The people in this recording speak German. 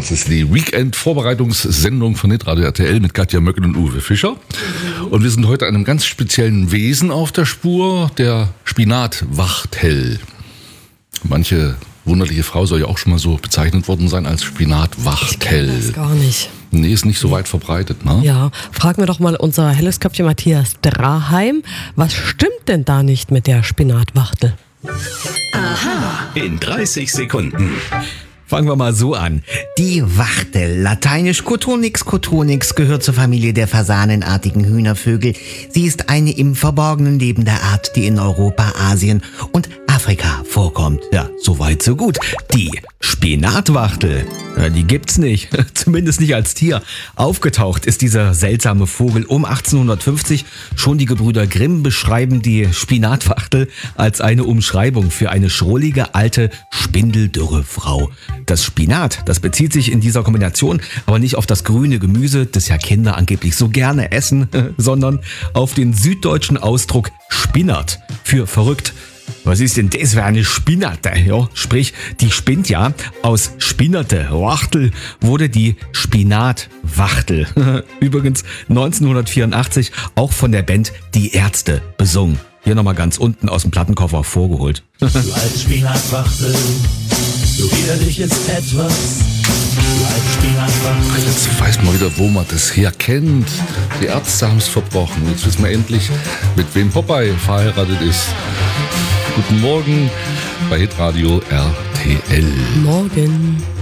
Das ist die Weekend-Vorbereitungssendung von Hitradio RTL mit Katja Möcken und Uwe Fischer. Und wir sind heute einem ganz speziellen Wesen auf der Spur, der Spinatwachtel. Manche wunderliche Frau soll ja auch schon mal so bezeichnet worden sein als Spinatwachtel. Das gar nicht. Nee, ist nicht so weit verbreitet, ne? Ja, fragen wir doch mal unser helles Köpfchen Matthias Draheim. Was stimmt denn da nicht mit der Spinatwachtel? Aha, in 30 Sekunden. Fangen wir mal so an. Die Wachtel, lateinisch Cotonix cotonix, gehört zur Familie der fasanenartigen Hühnervögel. Sie ist eine im Verborgenen lebende Art, die in Europa, Asien und Afrika vorkommt. Ja, soweit so gut. Die Spinatwachtel, die gibt's nicht. Zumindest nicht als Tier. Aufgetaucht ist dieser seltsame Vogel um 1850. Schon die Gebrüder Grimm beschreiben die Spinatwachtel als eine Umschreibung für eine schrullige, alte, spindeldürre Frau. Das Spinat, das bezieht sich in dieser Kombination aber nicht auf das grüne Gemüse, das ja Kinder angeblich so gerne essen, sondern auf den süddeutschen Ausdruck Spinnert für verrückt. Was ist denn das für eine Spinnerte? Ja, sprich, die spinnt ja. Aus Spinnerte, Wachtel, wurde die Spinatwachtel. Übrigens 1984 auch von der Band Die Ärzte besungen. Hier nochmal ganz unten aus dem Plattenkoffer vorgeholt. Du als Spinatwachtel, du widerlich ist etwas. Du als Spinatwachtel. Jetzt weiß man wieder, wo man das herkennt. Die Ärzte haben es verbrochen. Jetzt wissen wir endlich, mit wem Popeye verheiratet ist. Guten Morgen bei Hitradio RTL. Morgen.